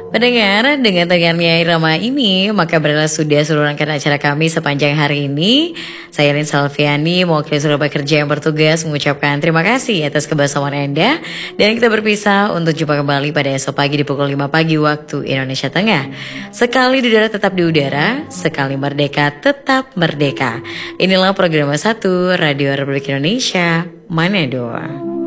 Pendengar, dengan dengarnya irama ini, maka berarti sudah seluruh rangkaian acara kami sepanjang hari ini. Saya Lin Salviani, mewakili seluruh pekerja yang bertugas mengucapkan terima kasih atas kebersamaan Anda. Dan kita berpisah untuk jumpa kembali pada esok pagi di pukul 5 pagi waktu Indonesia Tengah. Sekali di udara tetap di udara, sekali merdeka tetap merdeka. Inilah program 1 Radio Republik Indonesia, Manado.